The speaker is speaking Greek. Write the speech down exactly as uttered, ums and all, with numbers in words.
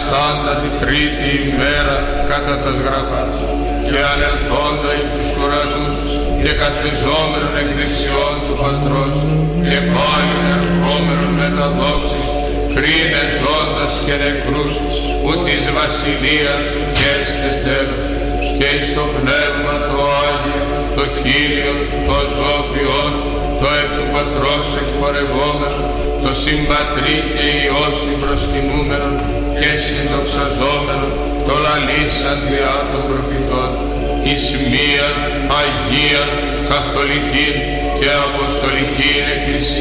αναστάντα τη τρίτη ημέρα κατά τας γραφάς, και ανελθόντα εις τους ουρανούς και καθιζόμενον εκ δεξιών του Πατρός, και πάλιν ερχόμενον με τα δόξης, κρίνε ζώντας και νεκρούς, που της βασιλείας σου καίστε τέλος, και εις το Πνεύμα το Άγιο, το Κύριο, το ζώπιον, το εκ του Πατρός εκπορευόμενο, το συμπατρί και Υιό συμπροσκυνούμενον και συνδοξαζόμενον, το λαλήσαν διά των προφητών, εις μίαν Αγία Καθολική και Αποστολική Εκκλησία.